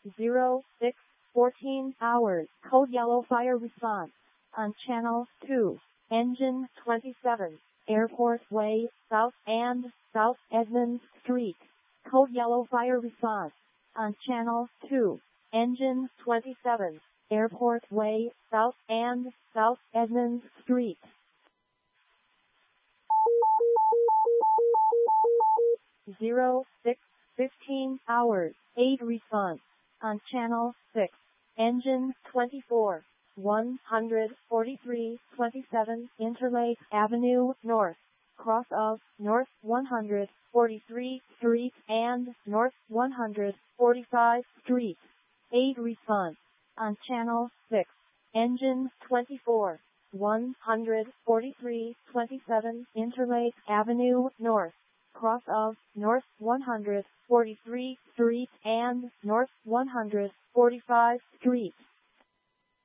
0614 hours. Code yellow fire response on channel 2. Engine 27. Airport Way, South and South Edmonds Street. Code yellow fire response on channel 2. Engine 27. Airport Way, South and South Edmonds Street. 0615 hours. 8 response on channel 6. Engine 24. 14327 Interlake Avenue North, cross of North 143th Street and North 145th Street. 8 response on channel 6. Engine 24. 14327 Interlake Avenue North, cross of North 143th Street and North 145th Street.